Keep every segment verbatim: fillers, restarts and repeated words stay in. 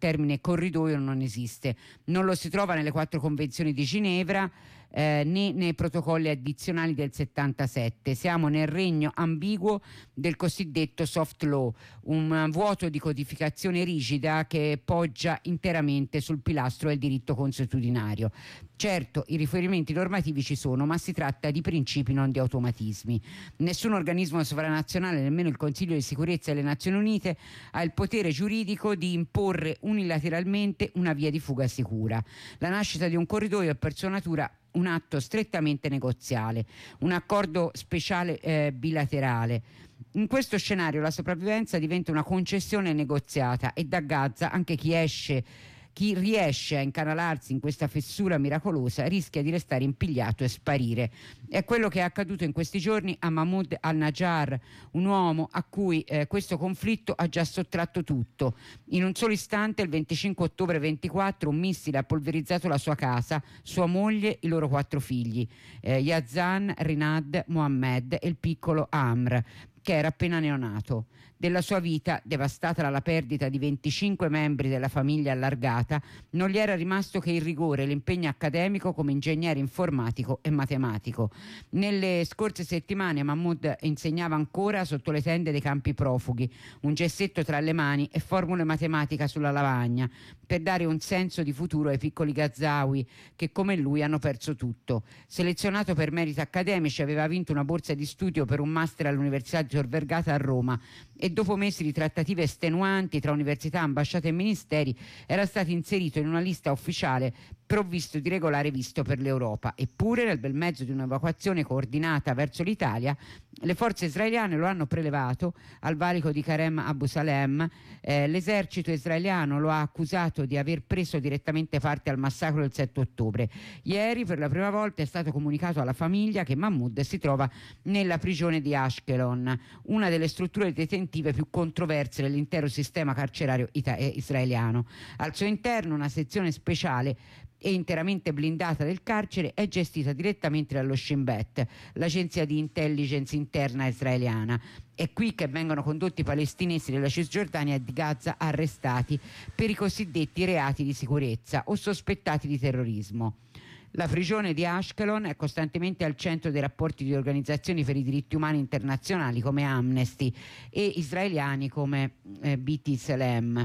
termine corridoio non esiste, non lo si trova nelle quattro convenzioni di Ginevra eh, né nei protocolli addizionali del settantasette. Siamo nel regno ambiguo del cosiddetto soft law, un vuoto di codificazione rigida che poggia interamente sul pilastro del diritto consuetudinario. Certo, i riferimenti normativi ci sono, ma si tratta di principi, non di automatismi. Nessun organismo sovranazionale, nemmeno il Consiglio di sicurezza delle Nazioni Unite, ha il potere giuridico di imporre unilateralmente una via di fuga sicura. La nascita di un corridoio è per sua natura un atto strettamente negoziale, un accordo speciale eh, bilaterale. In questo scenario la sopravvivenza diventa una concessione negoziata e da Gaza anche chi esce Chi riesce a incanalarsi in questa fessura miracolosa rischia di restare impigliato e sparire. È quello che è accaduto in questi giorni a Mahmoud al-Najjar, un uomo a cui eh, questo conflitto ha già sottratto tutto. In un solo istante, il venticinque ottobre ventiquattro, un missile ha polverizzato la sua casa, sua moglie, i loro quattro figli, eh, Yazan, Rinad, Mohammed e il piccolo Amr, che era appena neonato. Della sua vita, devastata dalla perdita di venticinque membri della famiglia allargata, non gli era rimasto che il rigore e l'impegno accademico come ingegnere informatico e matematico. Nelle scorse settimane Mahmoud insegnava ancora sotto le tende dei campi profughi, un gessetto tra le mani e formule matematica sulla lavagna, per dare un senso di futuro ai piccoli gazawi che come lui hanno perso tutto. Selezionato per meriti accademici, aveva vinto una borsa di studio per un master all'Università di Tor Vergata a Roma e dopo mesi di trattative estenuanti tra università, ambasciate e ministeri era stato inserito in una lista ufficiale provvisto di regolare visto per l'Europa. Eppure, nel bel mezzo di un'evacuazione coordinata verso l'Italia, le forze israeliane lo hanno prelevato al valico di Karem Abu Salem. Eh, l'esercito israeliano lo ha accusato di aver preso direttamente parte al massacro del sette ottobre. Ieri, per la prima volta, è stato comunicato alla famiglia che Mahmoud si trova nella prigione di Ashkelon, una delle strutture detentive più controverse dell'intero sistema carcerario ita- eh, israeliano. Al suo interno una sezione speciale e interamente blindata del carcere è gestita direttamente dallo Shin Bet, l'agenzia di intelligence interna israeliana. È qui che vengono condotti i palestinesi della Cisgiordania e di Gaza arrestati per i cosiddetti reati di sicurezza o sospettati di terrorismo. La prigione di Ashkelon è costantemente al centro dei rapporti di organizzazioni per i diritti umani internazionali come Amnesty e israeliani come eh, B T Selem.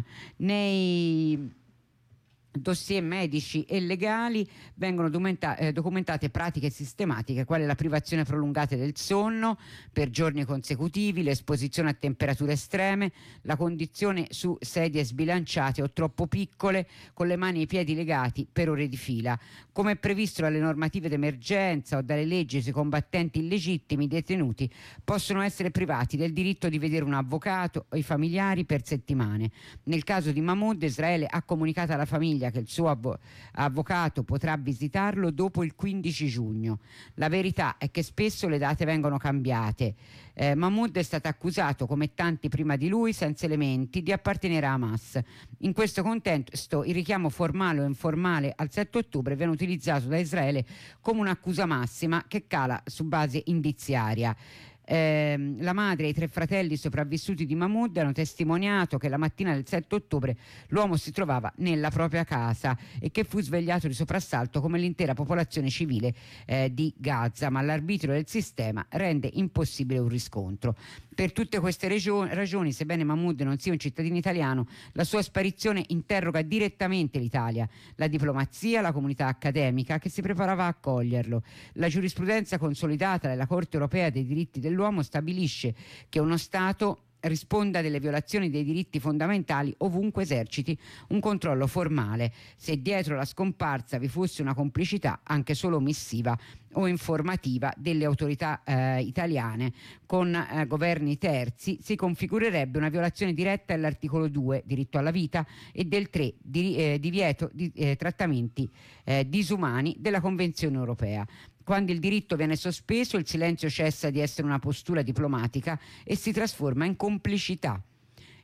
Nei dossier medici e legali vengono documenta- eh, documentate pratiche sistematiche quali la privazione prolungata del sonno per giorni consecutivi, l'esposizione a temperature estreme, la condizione su sedie sbilanciate o troppo piccole con le mani e i piedi legati per ore di fila. Come è previsto dalle normative d'emergenza o dalle leggi sui combattenti illegittimi, i detenuti possono essere privati del diritto di vedere un avvocato o i familiari per settimane. Nel caso di Mahmoud, Israele ha comunicato alla famiglia che il suo avvo- avvocato potrà visitarlo dopo il quindici giugno. La verità è che spesso le date vengono cambiate. Eh, Mahmoud è stato accusato, come tanti prima di lui, senza elementi, di appartenere a Hamas. In questo contesto il richiamo formale o informale al sette ottobre viene utilizzato da Israele come un'accusa massima che cala su base indiziaria. Eh, la madre e i tre fratelli sopravvissuti di Mahmoud hanno testimoniato che la mattina del sette ottobre l'uomo si trovava nella propria casa e che fu svegliato di soprassalto come l'intera popolazione civile eh, di Gaza, ma l'arbitrio del sistema rende impossibile un riscontro. Per tutte queste regio- ragioni, sebbene Mahmoud non sia un cittadino italiano, la sua sparizione interroga direttamente l'Italia, la diplomazia, la comunità accademica che si preparava a accoglierlo. La giurisprudenza consolidata della Corte europea dei diritti dell'uomo stabilisce che uno Stato risponda delle violazioni dei diritti fondamentali ovunque eserciti un controllo formale, se dietro la scomparsa vi fosse una complicità anche solo omissiva o informativa delle autorità eh, italiane con eh, governi terzi, si configurerebbe una violazione diretta dell'articolo due, diritto alla vita, e del tre, di, eh, divieto di eh, trattamenti eh, disumani della Convenzione europea. Quando il diritto viene sospeso, il silenzio cessa di essere una postura diplomatica e si trasforma in complicità.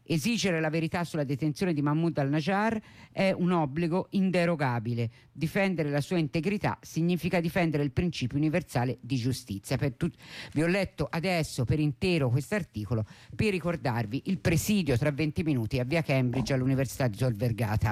Esigere la verità sulla detenzione di Mahmoud al-Najjar è un obbligo inderogabile. Difendere la sua integrità significa difendere il principio universale di giustizia. Per tut- Vi ho letto adesso per intero questo articolo per ricordarvi il presidio tra venti minuti a via Cambridge all'Università di Tor Vergata.